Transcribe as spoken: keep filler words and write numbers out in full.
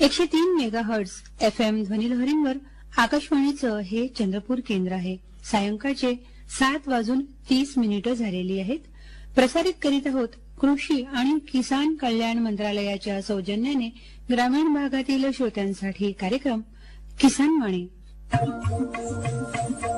एकशे तीन megahertz F M ध्वनिलहरींवर आकाशवाणीचं हे चंद्रपूर केंद्र आहे. सायंकाळचे सात वाजून तीस मिनिटं झालेली आहेत. प्रसारित करीत आहोत कृषी आणि किसान कल्याण मंत्रालयाच्या सौजन्याने ग्रामीण भागातील श्रोत्यांसाठी कार्यक्रम किसान वाणी.